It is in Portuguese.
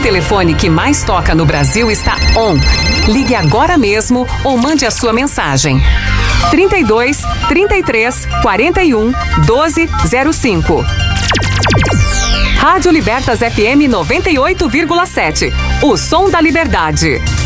telefone que mais toca no Brasil está on. Ligue agora mesmo ou mande a sua mensagem. 32 33 41 12 05. Rádio Libertas FM 98,7. O som da liberdade.